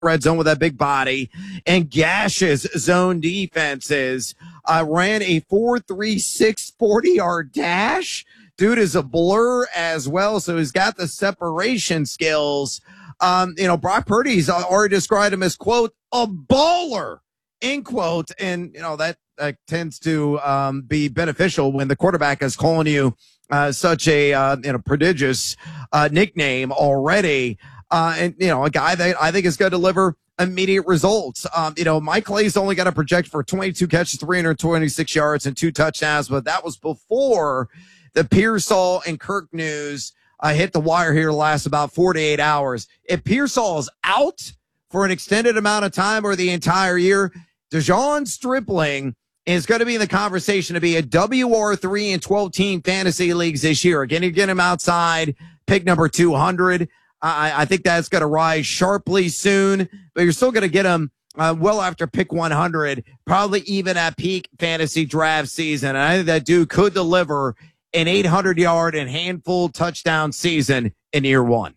red zone with that big body and gashes zone defenses. Ran a 4.36 40-yard dash. Dude is a blur as well, so he's got the separation skills. Brock Purdy's already described him as, quote, a baller, end quote. And, that tends to be beneficial when the quarterback is calling you such a prodigious nickname already. A guy that I think is going to deliver immediate results. Mike Clay's only got a project for 22 catches, 326 yards, and 2 touchdowns, but that was before the Pearsall and Kirk news hit the wire here the last about 48 hours. If Pearsall is out for an extended amount of time or the entire year, De'Zhaun Stripling is going to be in the conversation to be a WR3 in 12-team fantasy leagues this year. Again, you get him outside, pick number 200. I think that's going to rise sharply soon, but you're still going to get him well after pick 100, probably even at peak fantasy draft season. And I think that dude could deliver an 800-yard and handful touchdown season in year one.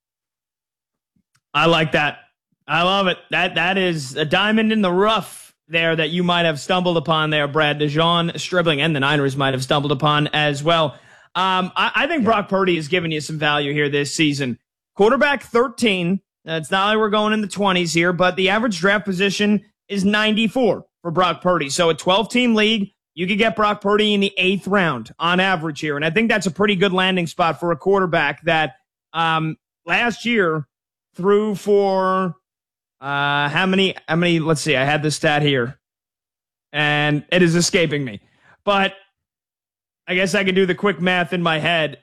I like that. I love it. That is a diamond in the rough there that you might have stumbled upon there, Brad. De'Zhaun Stripling and the Niners might have stumbled upon as well. I think Brock Purdy is giving you some value here this season. Quarterback 13. It's not like we're going in the 20s here, but the average draft position is 94 for Brock Purdy. So a 12-team league, you could get Brock Purdy in the 8th round on average here. And I think that's a pretty good landing spot for a quarterback that last year threw for how many, let's see, I had the stat here and it is escaping me. But I guess I could do the quick math in my head.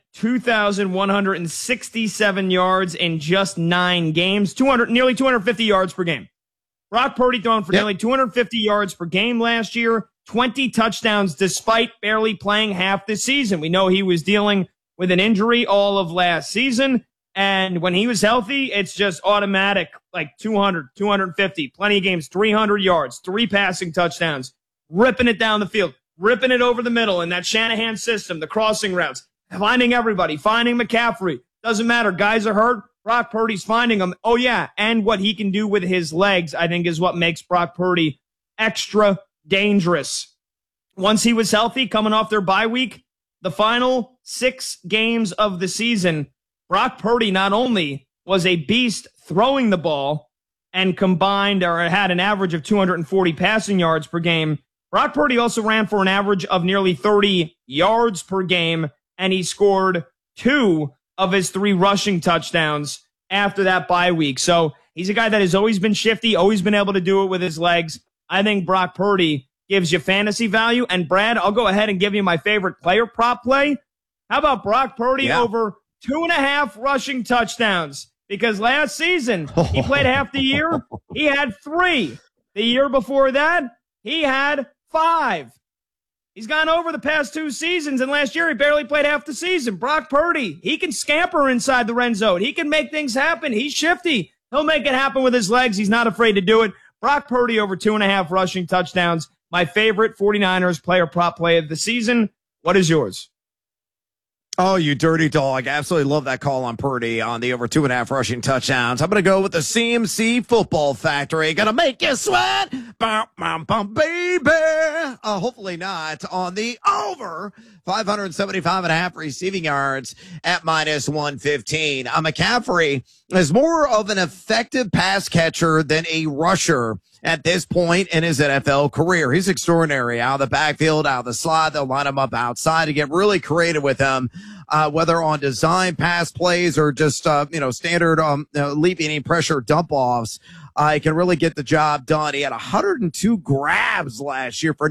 2,167 yards in just 9 games, nearly 250 yards per game. Brock Purdy throwing for nearly 250 yards per game last year, 20 touchdowns despite barely playing half the season. We know he was dealing with an injury all of last season, and when he was healthy, it's just automatic, like 200, 250, plenty of games, 300 yards, 3 passing touchdowns, ripping it down the field, ripping it over the middle in that Shanahan system, the crossing routes, finding everybody, finding McCaffrey. Doesn't matter. Guys are hurt. Brock Purdy's finding them. Oh, yeah. And what he can do with his legs, I think, is what makes Brock Purdy extra dangerous. Once he was healthy, coming off their bye week, the final 6 games of the season, Brock Purdy not only was a beast throwing the ball and combined or had an average of 240 passing yards per game, Brock Purdy also ran for an average of nearly 30 yards per game, and he scored 2 of his 3 rushing touchdowns after that bye week. So he's a guy that has always been shifty, always been able to do it with his legs. I think Brock Purdy gives you fantasy value. And Brad, I'll go ahead and give you my favorite player prop play. How about Brock Purdy over 2.5 rushing touchdowns? Because last season, he played half the year. He had 3. The year before that, he had 5. He's gone over the past 2 seasons, and last year he barely played half the season. Brock Purdy, he can scamper inside the red zone. He can make things happen. He's shifty. He'll make it happen with his legs. He's not afraid to do it. Brock Purdy over 2.5 rushing touchdowns. My favorite 49ers player prop play of the season. What is yours? Oh, you dirty dog. Absolutely love that call on Purdy on the over 2.5 rushing touchdowns. I'm going to go with the CMC Football Factory. Going to make you sweat. Bum, bum, bum, baby. Hopefully not on the over 575.5 receiving yards at minus 115. McCaffrey is more of an effective pass catcher than a rusher at this point in his NFL career. He's extraordinary out of the backfield, out of the slot. They'll line him up outside to get really creative with him, whether on design pass plays or just, standard, leaping pressure dump offs. He can really get the job done. He had 102 grabs last year for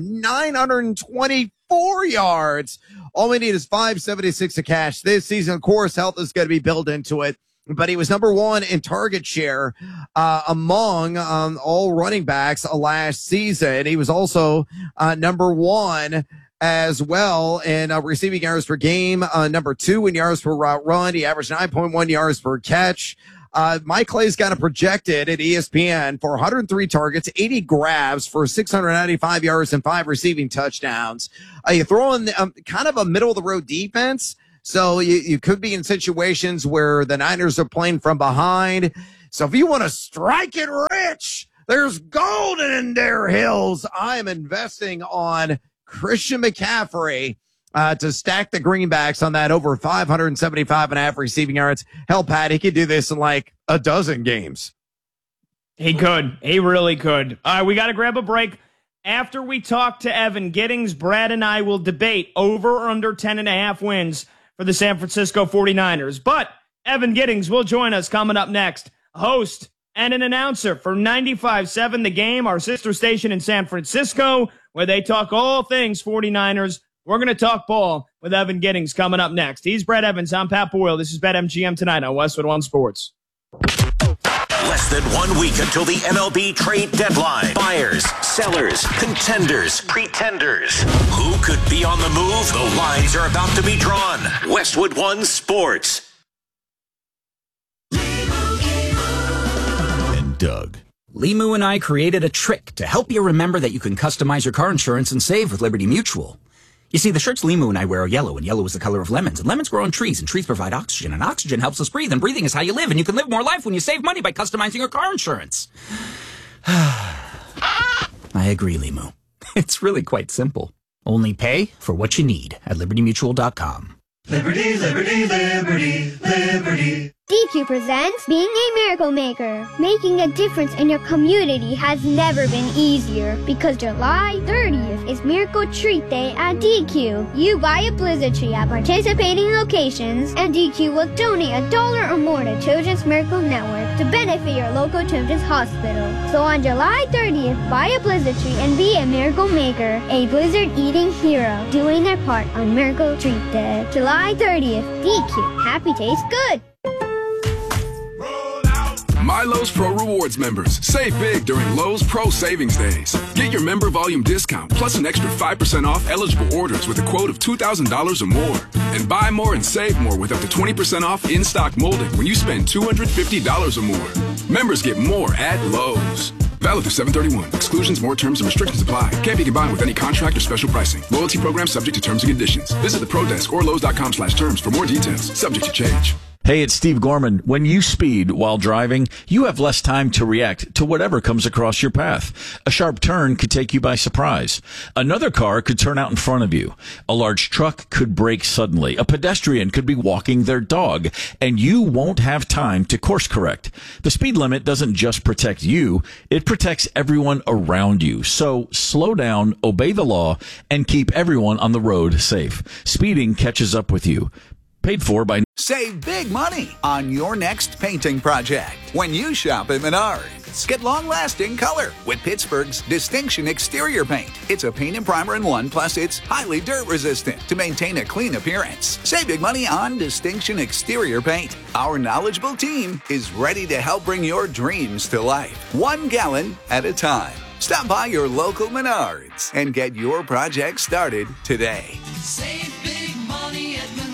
924 yards. All we need is 576 to cash this season. Of course, health is going to be built into it. But he was number 1 in target share among all running backs last season. He was also number 1 as well in receiving yards per game, number 2 in yards per route run. He averaged 9.1 yards per catch. Mike Clay's got it projected at ESPN for 103 targets, 80 grabs for 695 yards and 5 receiving touchdowns. You throw in kind of a middle-of-the-road defense. So you could be in situations where the Niners are playing from behind. So if you want to strike it rich, there's gold in their hills. I'm investing on Christian McCaffrey to stack the greenbacks on that over 575.5 receiving yards. Hell, Pat, he could do this in like a dozen games. He could. He really could. All right, we got to grab a break. After we talk to Evan Giddings, Brad and I will debate over or under 10.5 wins for the San Francisco 49ers. But Evan Giddings will join us coming up next. A host and an announcer for 95.7 The Game, our sister station in San Francisco, where they talk all things 49ers. We're going to talk ball with Evan Giddings coming up next. He's Brad Evans. I'm Pat Boyle. This is BetMGM tonight on Westwood One Sports. Less than 1 week until the MLB trade deadline. Buyers, sellers, contenders, pretenders. Who could be on the move? The lines are about to be drawn. Westwood One Sports. And Doug. Limu and I created a trick to help you remember that you can customize your car insurance and save with Liberty Mutual. You see, the shirts Limu and I wear are yellow, and yellow is the color of lemons. And lemons grow on trees, and trees provide oxygen, and oxygen helps us breathe, and breathing is how you live, and you can live more life when you save money by customizing your car insurance. I agree, Limu. It's really quite simple. Only pay for what you need at LibertyMutual.com. Liberty, liberty, liberty, liberty. DQ presents Being a Miracle Maker. Making a difference in your community has never been easier because July 30th is Miracle Treat Day at DQ. You buy a Blizzard tree at participating locations and DQ will donate $1 or more to Children's Miracle Network to benefit your local children's hospital. So on July 30th, buy a Blizzard tree and be a Miracle Maker, a Blizzard eating hero, doing their part on Miracle Treat Day. July 30th, DQ. Happy tastes good. My Lowe's Pro Rewards members, save big during Lowe's Pro Savings Days. Get your member volume discount plus an extra 5% off eligible orders with a quote of $2,000 or more. And buy more and save more with up to 20% off in-stock molding when you spend $250 or more. Members get more at Lowe's. Valid through 7/31. Exclusions, more terms, and restrictions apply. Can't be combined with any contract or special pricing. Loyalty program subject to terms and conditions. Visit the Pro Desk or Lowe's.com/terms for more details. Subject to change. Hey, it's Steve Gorman. When you speed while driving, you have less time to react to whatever comes across your path. A sharp turn could take you by surprise. Another car could turn out in front of you. A large truck could brake suddenly. A pedestrian could be walking their dog, and you won't have time to course correct. The speed limit doesn't just protect you, it protects everyone around you. So slow down, obey the law, and keep everyone on the road safe. Speeding catches up with you. Paid for by... Save big money on your next painting project when you shop at Menards. Get long-lasting color with Pittsburgh's Distinction Exterior Paint. It's a paint and primer in one, plus it's highly dirt-resistant to maintain a clean appearance. Save big money on Distinction Exterior Paint. Our knowledgeable team is ready to help bring your dreams to life, 1 gallon at a time. Stop by your local Menards and get your project started today. Save big money at Menards.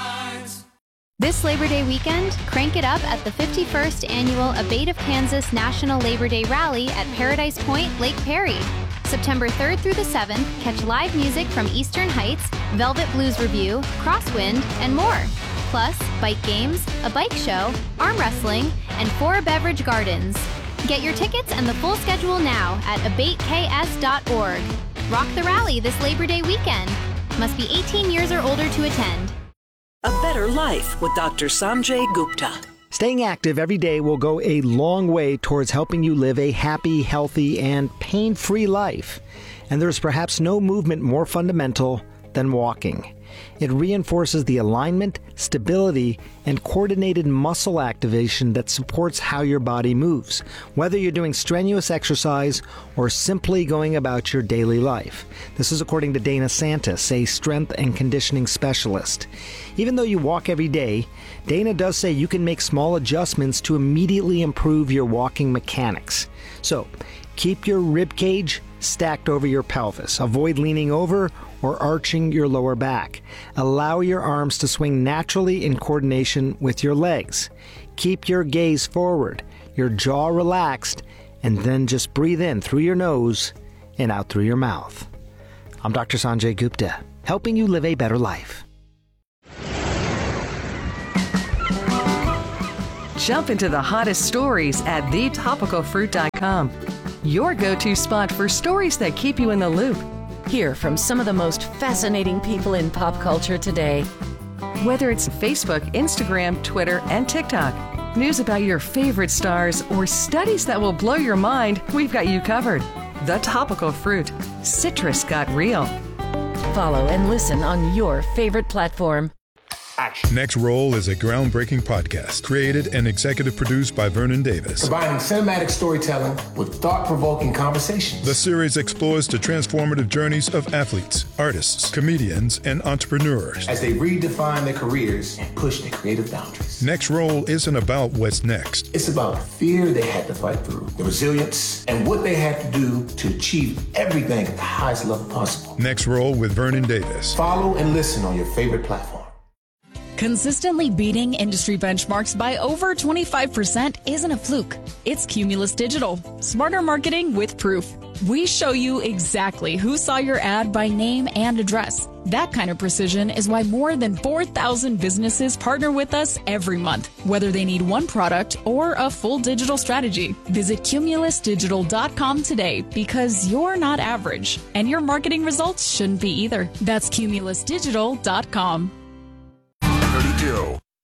This Labor Day weekend, crank it up at the 51st Annual Abate of Kansas National Labor Day Rally at Paradise Point, Lake Perry. September 3rd through the 7th, catch live music from Eastern Heights, Velvet Blues Review, Crosswind, and more. Plus, bike games, a bike show, arm wrestling, and 4 beverage gardens. Get your tickets and the full schedule now at abateks.org. Rock the rally this Labor Day weekend. Must be 18 years or older to attend. A better life with Dr. Sanjay Gupta. Staying active every day will go a long way towards helping you live a happy, healthy, and pain-free life. And there's perhaps no movement more fundamental than walking. It reinforces the alignment, stability, and coordinated muscle activation that supports how your body moves, whether you're doing strenuous exercise or simply going about your daily life. This is according to Dana Santis, a strength and conditioning specialist. Even though you walk every day, Dana does say you can make small adjustments to immediately improve your walking mechanics. So, keep your rib cage stacked over your pelvis. Avoid leaning over or arching your lower back. Allow your arms to swing naturally in coordination with your legs. Keep your gaze forward, your jaw relaxed, and then just breathe in through your nose and out through your mouth. I'm Dr. Sanjay Gupta, helping you live a better life. Jump into the hottest stories at thetopicalfruit.com. Your go-to spot for stories that keep you in the loop. Hear from some of the most fascinating people in pop culture today. Whether it's Facebook, Instagram, Twitter, and TikTok, news about your favorite stars, or studies that will blow your mind, we've got you covered. The Topical Fruit. Citrus got real. Follow and listen on your favorite platform. Next Roll is a groundbreaking podcast created and executive produced by Vernon Davis. Combining cinematic storytelling with thought-provoking conversations. The series explores the transformative journeys of athletes, artists, comedians, and entrepreneurs as they redefine their careers and push their creative boundaries. Next Roll isn't about what's next. It's about the fear they had to fight through, the resilience, and what they had to do to achieve everything at the highest level possible. Next Roll with Vernon Davis. Follow and listen on your favorite platform. Consistently beating industry benchmarks by over 25% isn't a fluke. It's Cumulus Digital. Smarter marketing with proof. We show you exactly who saw your ad by name and address. That kind of precision is why more than 4,000 businesses partner with us every month, whether they need one product or a full digital strategy. Visit cumulusdigital.com today because you're not average, and your marketing results shouldn't be either. That's cumulusdigital.com.